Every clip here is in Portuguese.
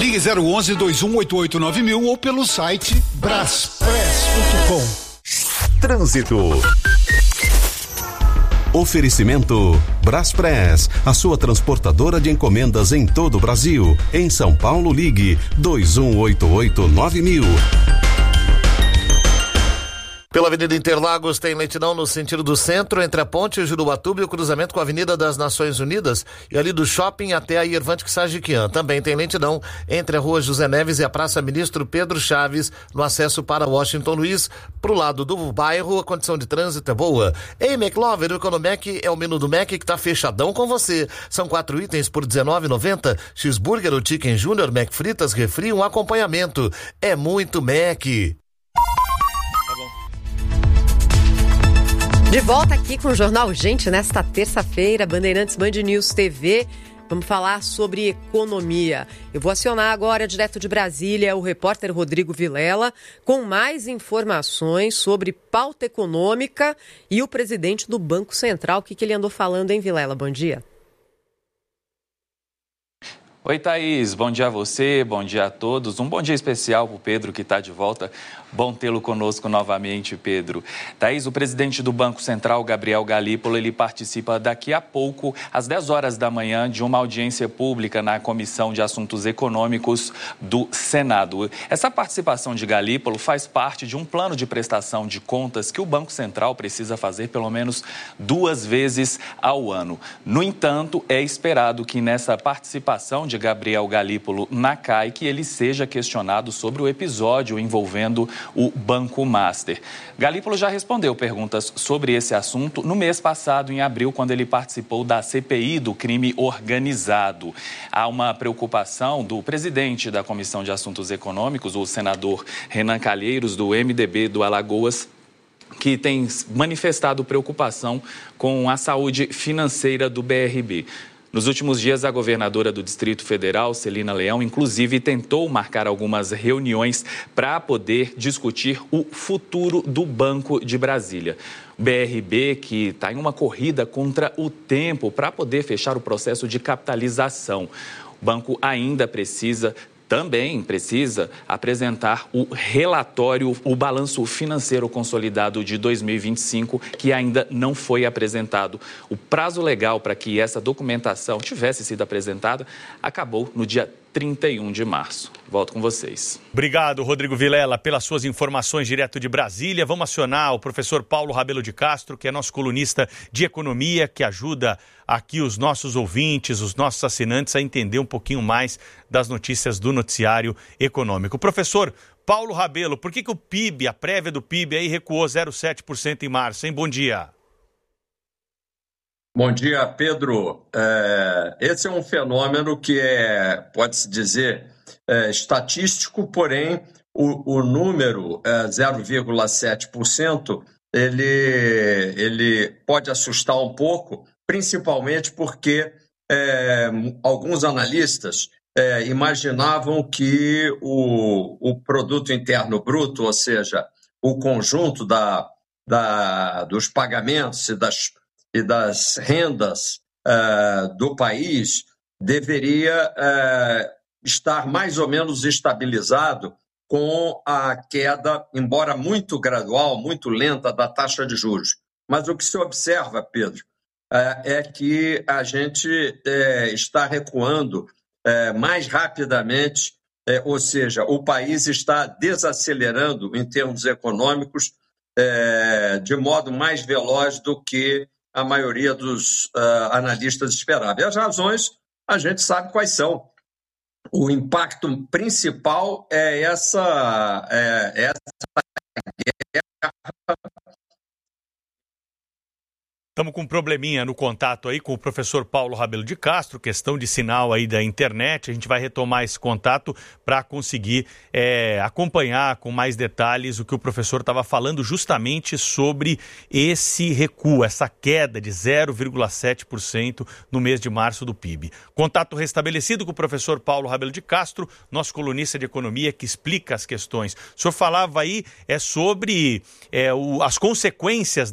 Ligue 011-2188-9000 ou pelo site braspress.com. Trânsito. Oferecimento Braspress, a sua transportadora de encomendas em todo o Brasil. Em São Paulo, ligue 2188-9000. Pela Avenida Interlagos tem lentidão no sentido do centro, entre a Ponte Jurubatuba e o cruzamento com a Avenida das Nações Unidas e ali do shopping até a Irvante Sagiquian. Também tem lentidão entre a Rua José Neves e a Praça Ministro Pedro Chaves no acesso para Washington Luiz. Pro lado do bairro, a condição de trânsito é boa. Ei, McLover, o Economec é o menu do Mac que tá fechadão com você. São 4 itens por R$19,90. Cheeseburger ou Chicken Junior, Mac Fritas, refri, um acompanhamento. É muito Mac. De volta aqui com o Jornal Gente nesta terça-feira, Bandeirantes Band News TV. Vamos falar sobre economia. Eu vou acionar agora, direto de Brasília, o repórter Rodrigo Vilela, com mais informações sobre pauta econômica e o presidente do Banco Central. O que ele andou falando, hein, Vilela? Bom dia. Oi, Thaís. Bom dia a você, bom dia a todos. Um bom dia especial para o Pedro, que está de volta. Bom tê-lo conosco novamente, Pedro. Thaís, o presidente do Banco Central, Gabriel Galípolo, ele participa daqui a pouco, às 10 horas da manhã, de uma audiência pública na Comissão de Assuntos Econômicos do Senado. Essa participação de Galípolo faz parte de um plano de prestação de contas que o Banco Central precisa fazer pelo menos 2 vezes ao ano. No entanto, é esperado que nessa participação de Gabriel Galípolo na CAI, que ele seja questionado sobre o episódio envolvendo o Banco Master. Galípolo já respondeu perguntas sobre esse assunto no mês passado, em abril, quando ele participou da CPI do crime organizado. Há uma preocupação do presidente da Comissão de Assuntos Econômicos, o senador Renan Calheiros, do MDB do Alagoas, que tem manifestado preocupação com a saúde financeira do BRB. Nos últimos dias, a governadora do Distrito Federal, Celina Leão, inclusive tentou marcar algumas reuniões para poder discutir o futuro do Banco de Brasília. O BRB, que está em uma corrida contra o tempo para poder fechar o processo de capitalização. O banco ainda também precisa apresentar o relatório, o balanço financeiro consolidado de 2025, que ainda não foi apresentado. O prazo legal para que essa documentação tivesse sido apresentada acabou no dia 31 de março. Volto com vocês. Obrigado, Rodrigo Vilela, pelas suas informações direto de Brasília. Vamos acionar o professor Paulo Rabelo de Castro, que é nosso colunista de economia, que ajuda aqui os nossos ouvintes, os nossos assinantes a entender um pouquinho mais das notícias do noticiário econômico. Professor Paulo Rabelo, por que o PIB, a prévia do PIB aí recuou 0,7% em março, hein? Bom dia. Bom dia, Pedro. Esse é um fenômeno que pode-se dizer, estatístico, porém o número 0,7%, ele pode assustar um pouco, principalmente porque alguns analistas imaginavam que o produto interno bruto, ou seja, o conjunto dos pagamentos e das rendas do país deveria estar mais ou menos estabilizado com a queda, embora muito gradual, muito lenta, da taxa de juros. Mas o que se observa, Pedro, é que a gente está recuando mais rapidamente, ou seja, o país está desacelerando em termos econômicos de modo mais veloz do que a maioria dos analistas esperava. E as razões, a gente sabe quais são. O impacto principal é essa guerra. Estamos com um probleminha no contato aí com o professor Paulo Rabelo de Castro, questão de sinal aí da internet. A gente vai retomar esse contato para conseguir acompanhar com mais detalhes o que o professor estava falando justamente sobre esse recuo, essa queda de 0,7% no mês de março do PIB. Contato restabelecido com o professor Paulo Rabelo de Castro, nosso colunista de economia que explica as questões. O senhor falava aí sobre as consequências desse número, professor, quando tivemos uma pequena interrupção no sinal.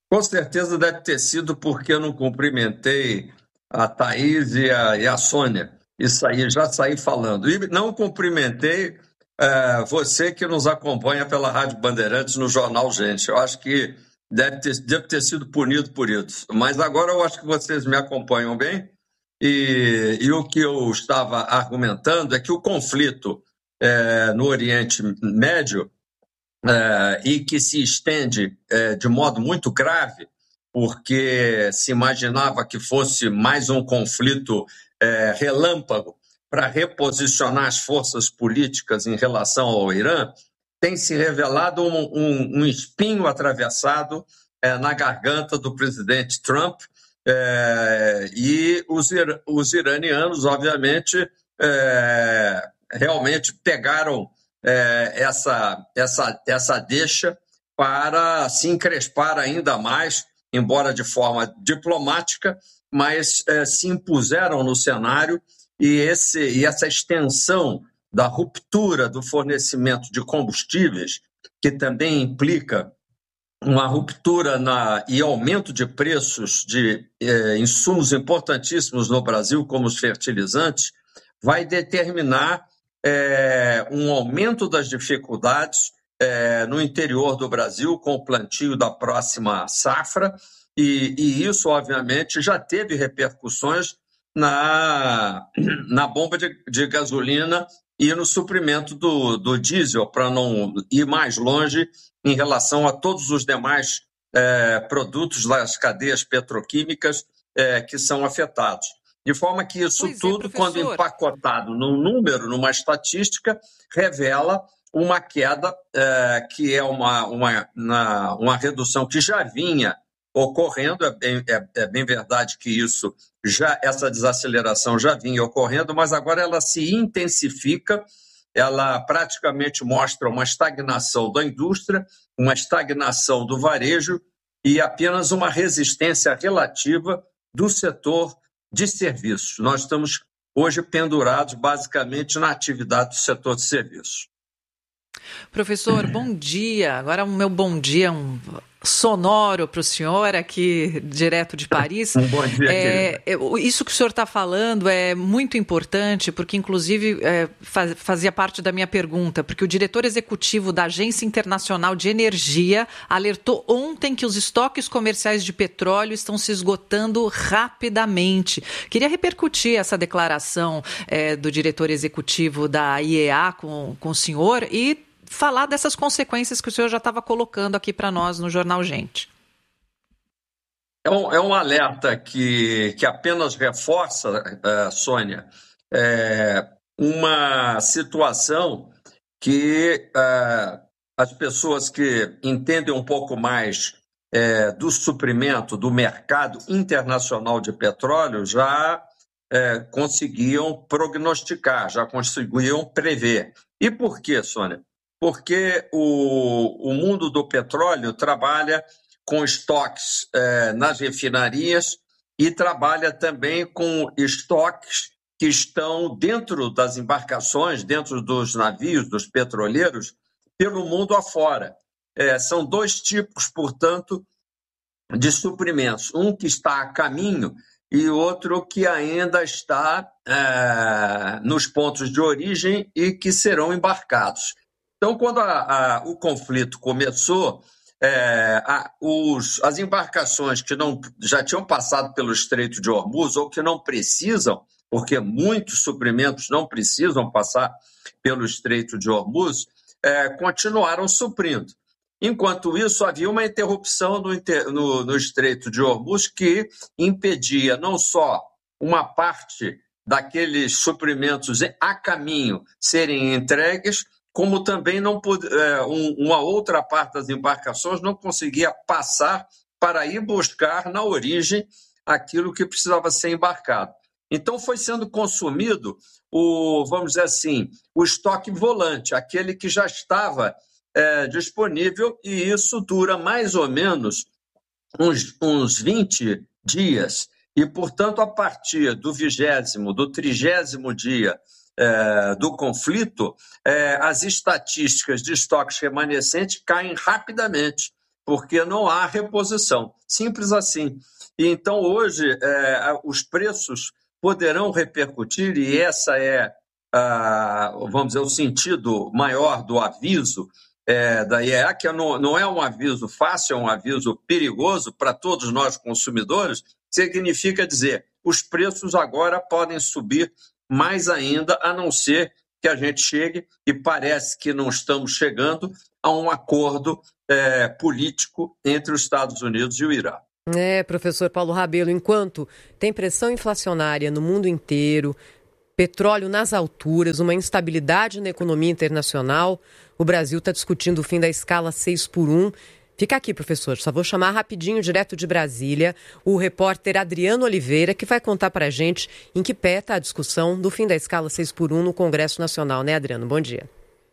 Com certeza deve ter sido porque eu não cumprimentei a Thaís e a Sônia. Isso aí, já saí falando. E não cumprimentei você que nos acompanha pela Rádio Bandeirantes no Jornal Gente. Eu acho que deve ter sido punido por isso. Mas agora eu acho que vocês me acompanham bem. E o que eu estava argumentando é que o conflito no Oriente Médio e que se estende de modo muito grave, porque se imaginava que fosse mais um conflito relâmpago para reposicionar as forças políticas em relação ao Irã, tem se revelado um espinho atravessado na garganta do presidente Trump, e os iranianos, obviamente, realmente pegaram essa deixa para se encrespar ainda mais, embora de forma diplomática, mas se impuseram no cenário e essa extensão da ruptura do fornecimento de combustíveis, que também implica uma ruptura e aumento de preços de insumos importantíssimos no Brasil, como os fertilizantes, vai determinar um aumento das dificuldades no interior do Brasil com o plantio da próxima safra, e isso, obviamente, já teve repercussões na bomba de gasolina e no suprimento do diesel, para não ir mais longe em relação a todos os demais produtos das cadeias petroquímicas que são afetados. De forma que isso tudo, quando empacotado num número, numa estatística, revela uma queda que é uma redução que já vinha ocorrendo. É bem verdade que essa desaceleração já vinha ocorrendo, mas agora ela se intensifica, ela praticamente mostra uma estagnação da indústria, uma estagnação do varejo e apenas uma resistência relativa do setor de serviços. Nós estamos hoje pendurados basicamente na atividade do setor de serviços. Professor, bom dia. Agora o meu bom dia, um sonoro para o senhor aqui, direto de Paris. Um bom dia, isso que o senhor está falando é muito importante, porque inclusive fazia parte da minha pergunta, porque o diretor executivo da Agência Internacional de Energia alertou ontem que os estoques comerciais de petróleo estão se esgotando rapidamente. Queria repercutir essa declaração do diretor executivo da IEA com o senhor e falar dessas consequências que o senhor já estava colocando aqui para nós no Jornal Gente. É um alerta que apenas reforça, Sônia, uma situação que as pessoas que entendem um pouco mais do suprimento do mercado internacional de petróleo já conseguiam prognosticar, já conseguiam prever. E por quê, Sônia? Porque o mundo do petróleo trabalha com estoques nas refinarias e trabalha também com estoques que estão dentro das embarcações, dentro dos navios, dos petroleiros, pelo mundo afora. São dois tipos, portanto, de suprimentos. Um que está a caminho e outro que ainda está nos pontos de origem e que serão embarcados. Então, quando o conflito começou, as embarcações que já tinham passado pelo Estreito de Hormuz ou que não precisam, porque muitos suprimentos não precisam passar pelo Estreito de Hormuz, continuaram suprindo. Enquanto isso, havia uma interrupção no Estreito de Hormuz que impedia não só uma parte daqueles suprimentos a caminho serem entregues, como também uma outra parte das embarcações não conseguia passar para ir buscar na origem aquilo que precisava ser embarcado. Então foi sendo consumido vamos dizer assim, o estoque volante, aquele que já estava disponível, e isso dura mais ou menos uns 20 dias. E, portanto, a partir do 20º, do 30º dia do conflito, as estatísticas de estoques remanescentes caem rapidamente, porque não há reposição. Simples assim. E então, hoje, os preços poderão repercutir, e essa é, vamos dizer, o sentido maior do aviso da IEA, que não é um aviso fácil, é um aviso perigoso para todos nós consumidores, significa dizer, os preços agora podem subir mais ainda, a não ser que a gente chegue, e parece que não estamos chegando, a um acordo político entre os Estados Unidos e o Irã. Professor Paulo Rabelo, enquanto tem pressão inflacionária no mundo inteiro, petróleo nas alturas, uma instabilidade na economia internacional, o Brasil está discutindo o fim da escala 6x1. Fica aqui, professor, só vou chamar rapidinho, direto de Brasília, o repórter Adriano Oliveira, que vai contar para a gente em que pé está a discussão do fim da escala 6x1 no Congresso Nacional, né, Adriano? Bom dia.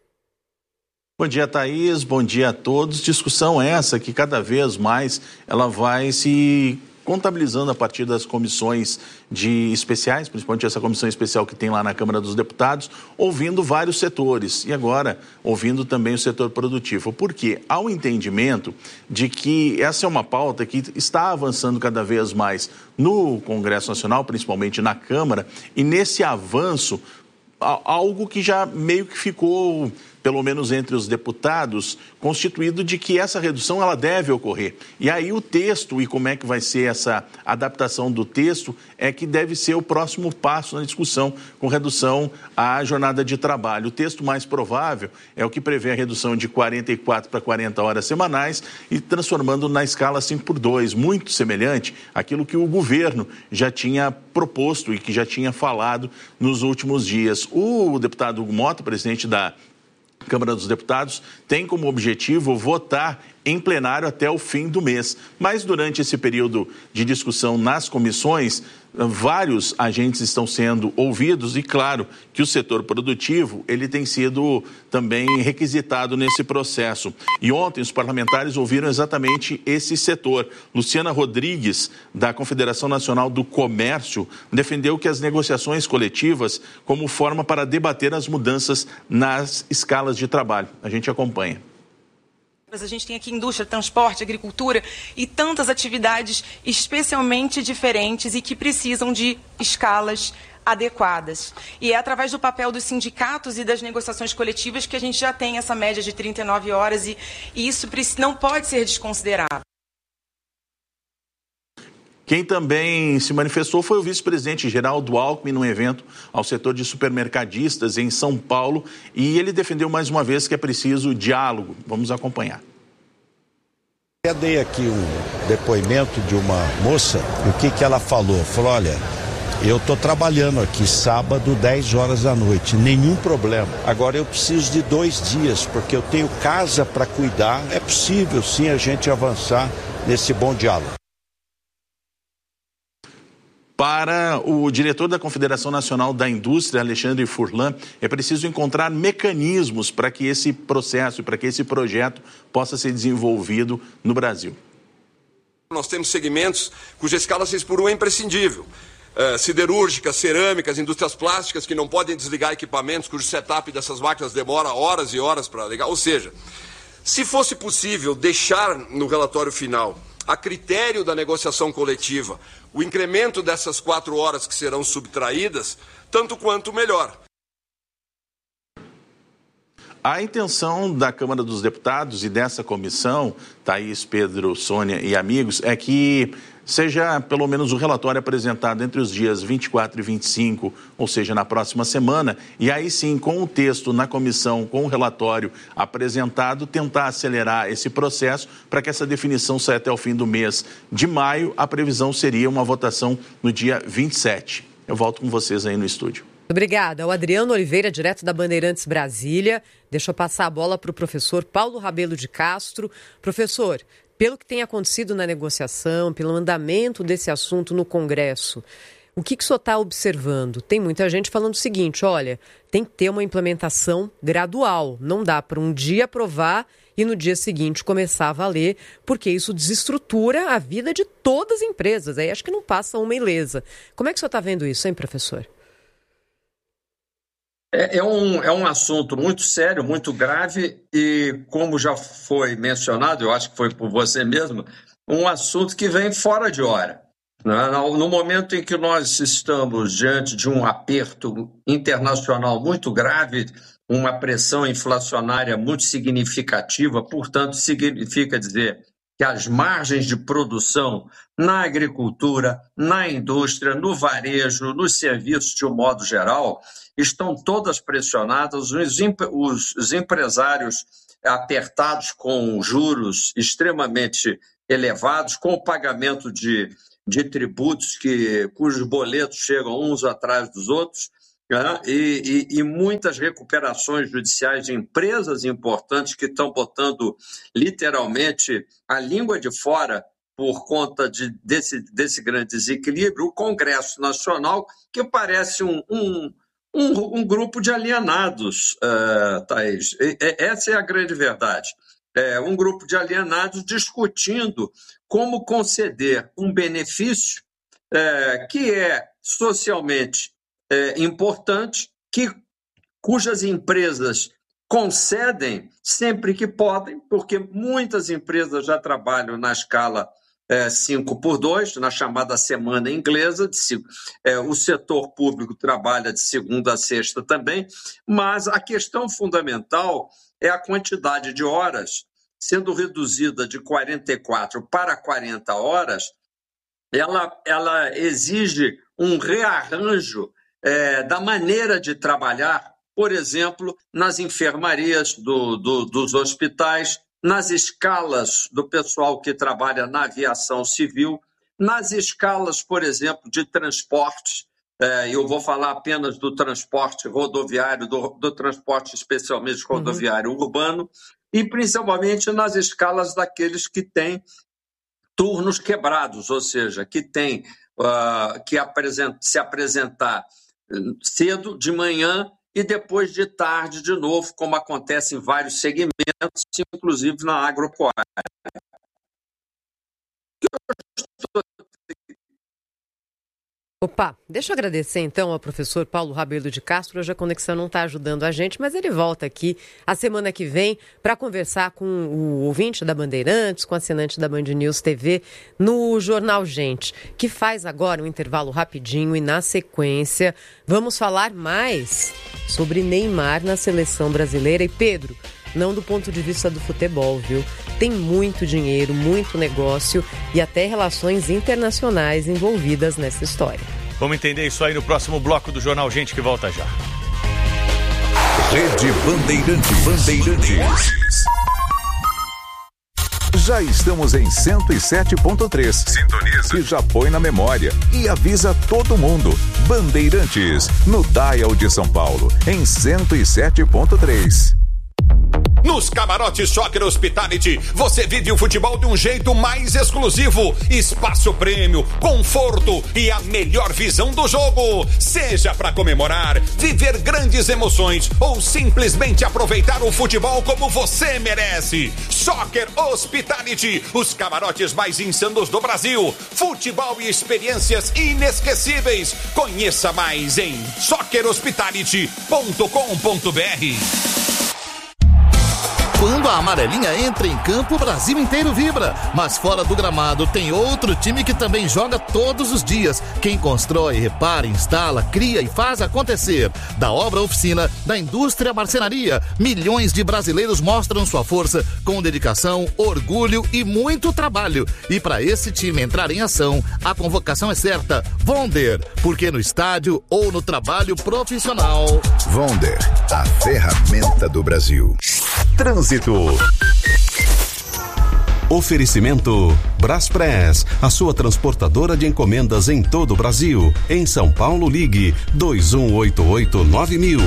Bom dia, Thaís. Bom dia a todos. Discussão essa que cada vez mais ela vai se contabilizando a partir das comissões especiais, principalmente essa comissão especial que tem lá na Câmara dos Deputados, ouvindo vários setores e agora ouvindo também o setor produtivo. Porque há um entendimento de que essa é uma pauta que está avançando cada vez mais no Congresso Nacional, principalmente na Câmara, e nesse avanço, algo que já meio que ficou, pelo menos entre os deputados, constituído de que essa redução ela deve ocorrer. E aí o texto e como é que vai ser essa adaptação do texto é que deve ser o próximo passo na discussão com redução à jornada de trabalho. O texto mais provável é o que prevê a redução de 44 para 40 horas semanais e transformando na escala 5x2, muito semelhante àquilo que o governo já tinha proposto e que já tinha falado nos últimos dias. O deputado Hugo Mota, presidente da Câmara dos Deputados, tem como objetivo votar em plenário até o fim do mês. Mas durante esse período de discussão nas comissões, vários agentes estão sendo ouvidos e claro que o setor produtivo ele tem sido também requisitado nesse processo. E ontem os parlamentares ouviram exatamente esse setor. Luciana Rodrigues, da Confederação Nacional do Comércio, defendeu que as negociações coletivas como forma para debater as mudanças nas escalas de trabalho. A gente acompanha. A gente tem aqui indústria, transporte, agricultura e tantas atividades especialmente diferentes e que precisam de escalas adequadas. E é através do papel dos sindicatos e das negociações coletivas que a gente já tem essa média de 39 horas e isso não pode ser desconsiderado. Quem também se manifestou foi o vice-presidente Geraldo Alckmin num evento ao setor de supermercadistas em São Paulo e ele defendeu mais uma vez que é preciso diálogo. Vamos acompanhar. Eu dei aqui um depoimento de uma moça e o que ela falou? Falou, olha, eu estou trabalhando aqui sábado, 10 horas da noite, nenhum problema. Agora eu preciso de 2 dias porque eu tenho casa para cuidar. É possível sim a gente avançar nesse bom diálogo. Para o diretor da Confederação Nacional da Indústria, Alexandre Furlan, é preciso encontrar mecanismos para que esse processo, para que esse projeto possa ser desenvolvido no Brasil. Nós temos segmentos cuja escala 6x1 é imprescindível. Siderúrgicas, cerâmicas, indústrias plásticas que não podem desligar equipamentos, cujo setup dessas máquinas demora horas e horas para ligar. Ou seja, se fosse possível deixar no relatório final, a critério da negociação coletiva, o incremento dessas 4 horas que serão subtraídas, tanto quanto melhor. A intenção da Câmara dos Deputados e dessa comissão, Thaís, Pedro, Sônia e amigos, é que seja pelo menos o relatório apresentado entre os dias 24 e 25, ou seja, na próxima semana, e aí sim, com o texto na comissão, com o relatório apresentado, tentar acelerar esse processo para que essa definição saia até o fim do mês de maio. A previsão seria uma votação no dia 27. Eu volto com vocês aí no estúdio. Obrigada. O Adriano Oliveira, direto da Bandeirantes Brasília. Deixa eu passar a bola para o professor Paulo Rabelo de Castro. Professor, pelo que tem acontecido na negociação, pelo andamento desse assunto no Congresso, o que o senhor está observando? Tem muita gente falando o seguinte, olha, tem que ter uma implementação gradual. Não dá para um dia aprovar e no dia seguinte começar a valer, porque isso desestrutura a vida de todas as empresas. Aí acho que não passa uma ilesa. Como é que o senhor está vendo isso, hein, professor? É um assunto muito sério, muito grave e, como já foi mencionado, eu acho que foi por você mesmo, um assunto que vem fora de hora. No momento em que nós estamos diante de um aperto internacional muito grave, uma pressão inflacionária muito significativa, portanto, significa dizer que as margens de produção na agricultura, na indústria, no varejo, nos serviços de um modo geral, estão todas pressionadas, os empresários apertados com juros extremamente elevados, com o pagamento de tributos cujos boletos chegam uns atrás dos outros, né? E muitas recuperações judiciais de empresas importantes que estão botando literalmente a língua de fora por conta desse grande desequilíbrio. O Congresso Nacional, que parece um grupo de alienados, Thaís. Essa é a grande verdade. Um grupo de alienados discutindo como conceder um benefício que é socialmente importante, cujas empresas concedem sempre que podem, porque muitas empresas já trabalham na escala 5x2, na chamada semana inglesa, o setor público trabalha de segunda a sexta também, mas a questão fundamental é a quantidade de horas, sendo reduzida de 44 para 40 horas, ela exige um rearranjo da maneira de trabalhar, por exemplo, nas enfermarias dos hospitais, nas escalas do pessoal que trabalha na aviação civil, nas escalas, por exemplo, de transporte. Eu vou falar apenas do transporte rodoviário, do transporte especialmente rodoviário urbano, e principalmente nas escalas daqueles que têm turnos quebrados, ou seja, que têm que se apresentar cedo, de manhã, e depois de tarde de novo, como acontece em vários segmentos, inclusive na agropecuária. Opa, deixa eu agradecer então ao professor Paulo Rabelo de Castro. Hoje a conexão não está ajudando a gente, mas ele volta aqui a semana que vem para conversar com o ouvinte da Bandeirantes, com o assinante da Band News TV, no Jornal Gente, que faz agora um intervalo rapidinho e na sequência vamos falar mais sobre Neymar na seleção brasileira. E Pedro, não do ponto de vista do futebol, viu? Tem muito dinheiro, muito negócio e até relações internacionais envolvidas nessa história. Vamos entender isso aí no próximo bloco do Jornal Gente, que volta já. Rede Bandeirantes. Já estamos em 107.3. Sintoniza. E já põe na memória. E avisa todo mundo. Bandeirantes, no Dial de São Paulo, em 107.3. Nos camarotes Soccer Hospitality, você vive o futebol de um jeito mais exclusivo. Espaço prêmio, conforto e a melhor visão do jogo. Seja para comemorar, viver grandes emoções ou simplesmente aproveitar o futebol como você merece. Soccer Hospitality, os camarotes mais insanos do Brasil. Futebol e experiências inesquecíveis. Conheça mais em soccerhospitality.com.br. Quando a amarelinha entra em campo, o Brasil inteiro vibra. Mas fora do gramado tem outro time que também joga todos os dias. Quem constrói, repara, instala, cria e faz acontecer. Da obra à oficina, da indústria à marcenaria, milhões de brasileiros mostram sua força com dedicação, orgulho e muito trabalho. E para esse time entrar em ação, a convocação é certa. Vonder, porque no estádio ou no trabalho profissional. Vonder, a ferramenta do Brasil. Trânsito. Oferecimento Braspress, a sua transportadora de encomendas em todo o Brasil. Em São Paulo, ligue 2188-9000.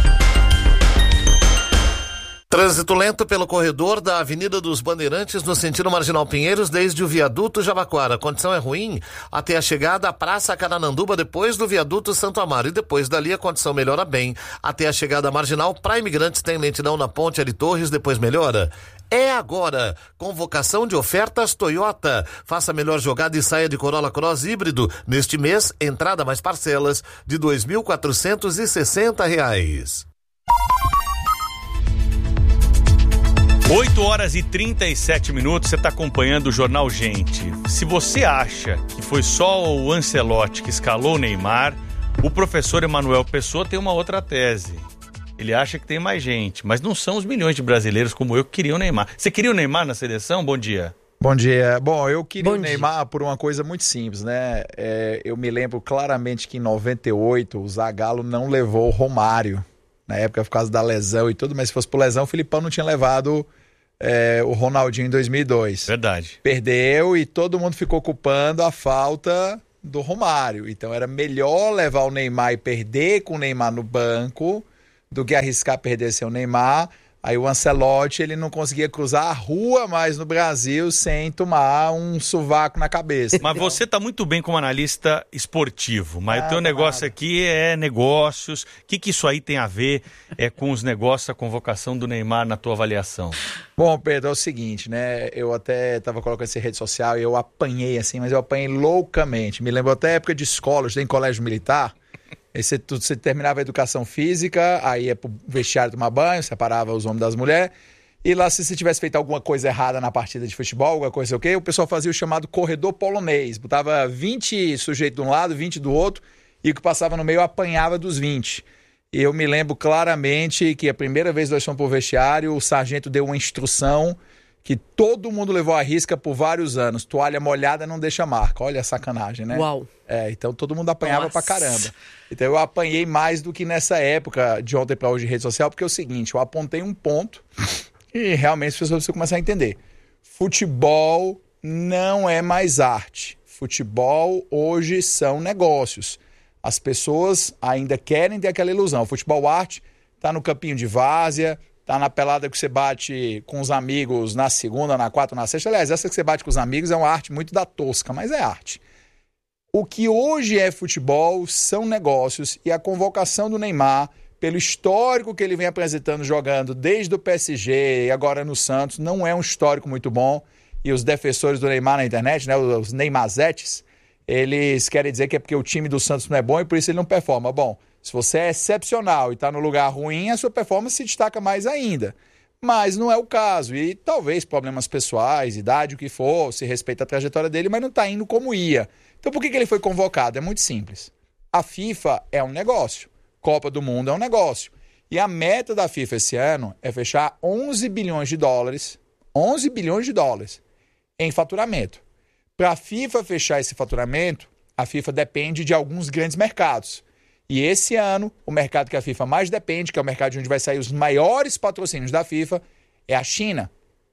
Trânsito lento pelo corredor da Avenida dos Bandeirantes no sentido Marginal Pinheiros, desde o viaduto Jabaquara. A condição é ruim até a chegada à Praça Carananduba, depois do viaduto Santo Amaro. E depois dali a condição melhora bem até a chegada à Marginal. Para imigrantes tem lentidão na Ponte Ari Torres, depois melhora. é agora. Convocação de ofertas Toyota. Faça a melhor jogada e saia de Corolla Cross híbrido. Neste mês, entrada mais parcelas de R$ 2.460. 8h37, você está acompanhando o Jornal Gente. Se você acha que foi só o Ancelotti que escalou o Neymar, o professor Emanuel Pessoa tem uma outra tese. Ele acha que tem mais gente, mas não são os milhões de brasileiros como eu que queriam o Neymar. Você queria o Neymar na seleção? Bom dia. Bom dia. Bom, eu queria o Neymar por uma coisa muito simples, né? Eu me lembro claramente que em 98 o Zagallo não levou o Romário. Na época, por causa da lesão e tudo, mas se fosse por lesão, o Filipão não tinha levado o Ronaldinho em 2002. Verdade. Perdeu e todo mundo ficou culpando a falta do Romário. Então era melhor levar o Neymar e perder com o Neymar no banco do que arriscar perder sem o Neymar. Aí o Ancelotti, ele não conseguia cruzar a rua mais no Brasil sem tomar um sovaco na cabeça. Mas você está muito bem como analista esportivo, mas o teu negócio aqui é negócios. O que isso aí tem a ver com os negócios, a convocação do Neymar na tua avaliação? Bom, Pedro, é o seguinte, né? Eu até estava colocando essa rede social e eu apanhei assim, mas eu apanhei loucamente. Me lembro até a época de escola, eu estudei em colégio militar. Aí você terminava a educação física, aí ia pro vestiário tomar banho, separava os homens das mulheres, e lá se você tivesse feito alguma coisa errada na partida de futebol, alguma coisa o quê, o pessoal fazia o chamado corredor polonês, botava 20 sujeitos de um lado, 20 do outro, e o que passava no meio apanhava dos 20. E eu me lembro claramente que a primeira vez que nós fomos pro vestiário, o sargento deu uma instrução que todo mundo levou à risca por vários anos. Toalha molhada não deixa marca. Olha a sacanagem, né? Uau. Então todo mundo apanhava pra caramba. Então eu apanhei mais do que nessa época de ontem pra hoje de rede social, porque é o seguinte, eu apontei um ponto e realmente as pessoas precisam começar a entender. Futebol não é mais arte. Futebol hoje são negócios. As pessoas ainda querem ter aquela ilusão. O futebol arte tá no campinho de várzea, tá na pelada que você bate com os amigos na segunda, na quarta, na sexta. Aliás, essa que você bate com os amigos é uma arte muito da tosca, mas é arte. O que hoje é futebol são negócios, e a convocação do Neymar, pelo histórico que ele vem apresentando jogando desde o PSG e agora no Santos, não é um histórico muito bom. E os defensores do Neymar na internet, né, os Neymazetes, eles querem dizer que é porque o time do Santos não é bom e por isso ele não performa. Bom, se você é excepcional e está no lugar ruim, a sua performance se destaca mais ainda. Mas não é o caso. E talvez problemas pessoais, idade, o que for, se respeita a trajetória dele, mas não está indo como ia. Então por que ele foi convocado? É muito simples. A FIFA é um negócio. Copa do Mundo é um negócio. E a meta da FIFA esse ano é fechar 11 bilhões de dólares, 11 bilhões de dólares em faturamento. Para a FIFA fechar esse faturamento, a FIFA depende de alguns grandes mercados. E esse ano, o mercado que a FIFA mais depende, que é o mercado de onde vai sair os maiores patrocínios da FIFA, é a China.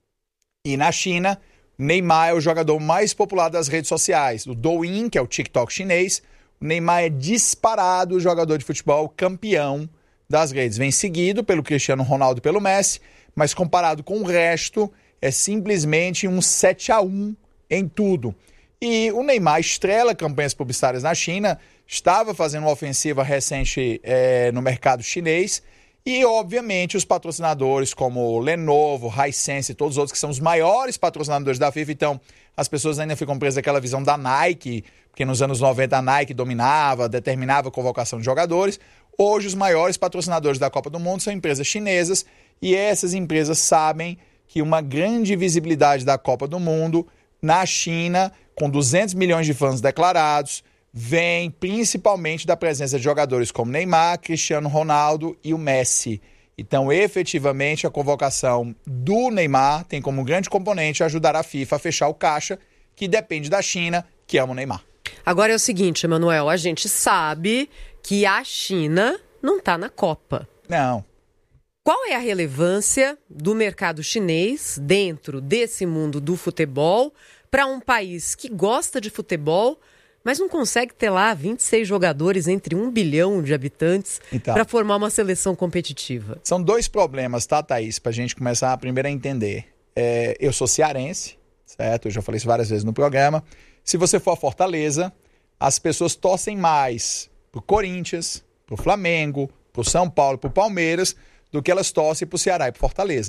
E na China, Neymar é o jogador mais popular das redes sociais. Do Douyin, que é o TikTok chinês, o Neymar é disparado o jogador de futebol campeão das redes. Vem seguido pelo Cristiano Ronaldo e pelo Messi, mas comparado com o resto, é simplesmente um 7-1 em tudo. E o Neymar estrela campanhas publicitárias na China, estava fazendo uma ofensiva recente no mercado chinês, e obviamente os patrocinadores como Lenovo, Hisense e todos os outros que são os maiores patrocinadores da FIFA. Então as pessoas ainda ficam presas àquela visão da Nike, porque nos anos 90 a Nike dominava, determinava a convocação de jogadores. Hoje os maiores patrocinadores da Copa do Mundo são empresas chinesas, e essas empresas sabem que uma grande visibilidade da Copa do Mundo na China, com 200 milhões de fãs declarados, vem principalmente da presença de jogadores como Neymar, Cristiano Ronaldo e o Messi. Então, efetivamente, a convocação do Neymar tem como grande componente ajudar a FIFA a fechar o caixa, que depende da China, que ama o Neymar. Agora é o seguinte, Emanuel, a gente sabe que a China não está na Copa. Não. Qual é a relevância do mercado chinês dentro desse mundo do futebol para um país que gosta de futebol, mas não consegue ter lá 26 jogadores entre 1 bilhão de habitantes para formar uma seleção competitiva? São dois problemas, tá, Thaís, para a gente começar primeiro a entender. Eu sou cearense, certo? Eu já falei isso várias vezes no programa. Se você for a Fortaleza, as pessoas torcem mais pro Corinthians, pro Flamengo, pro São Paulo, pro Palmeiras, do que elas torcem pro Ceará e pro Fortaleza.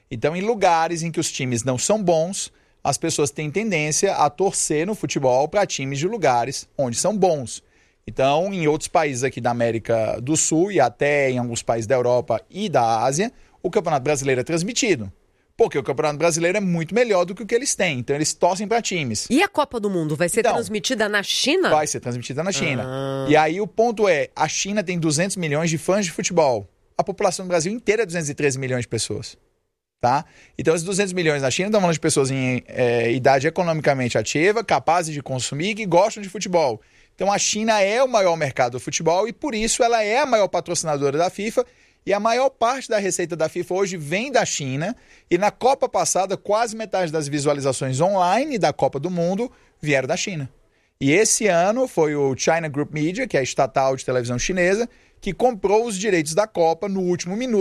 Então, em lugares em que os times não são bons, as pessoas têm tendência a torcer no futebol para times de lugares onde são bons. Então, em outros países aqui da América do Sul e até em alguns países da Europa e da Ásia, o Campeonato Brasileiro é transmitido. Porque o Campeonato Brasileiro é muito melhor do que o que eles têm. Então, eles torcem para times. E a Copa do Mundo vai ser transmitida na China? Vai ser transmitida na China. E aí o ponto é, a China tem 200 milhões de fãs de futebol. A população do Brasil inteira é 213 milhões de pessoas. Tá? Então, esses 200 milhões na China estão falando de pessoas em idade economicamente ativa, capazes de consumir e que gostam de futebol. Então, a China é o maior mercado do futebol e, por isso, ela é a maior patrocinadora da FIFA. E a maior parte da receita da FIFA hoje vem da China. E na Copa passada, quase metade das visualizações online da Copa do Mundo vieram da China. E esse ano foi o China Group Media, que é a estatal de televisão chinesa, que comprou os direitos da Copa no último minuto.